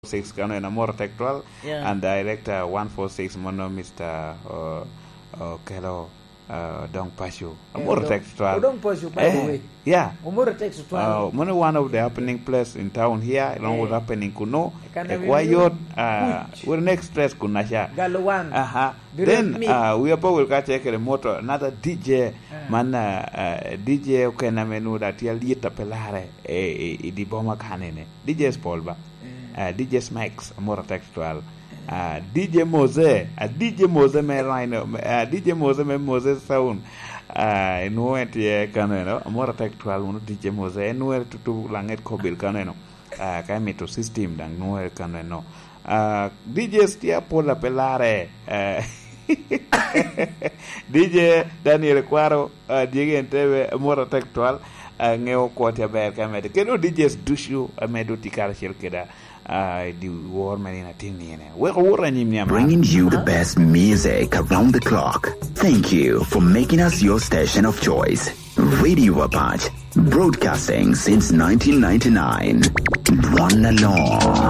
146 kano na more textual and director 146 mono Mr. Kelo Dong Pashu more textual Dong Pashu by the way more textual mono one of the happening place in town here along with happening kuno Ekwayot we're next stress kunasha Galawang then we are will catch a motor another DJ man DJ ukena menu that ya lieta pelare di boma kanene DJ Spolba DJ Smikes more textual DJ Mose DJ Mose me rhino DJ Mose me Mose sound no etie kaneno more textual uno DJ Mose no to langet kobil kaneno kami to system dang no kaneno DJ stia pola pelare DJ Daniel Quaro DJ entebe more textual ngeo kote ber kamede keno DJs dushu amedo tikara shirkeda di war manina tinine we wora nyimnya bringing you the best music around the clock. Thank you for making us your station of choice. Radio Apache, broadcasting since 1999. One along.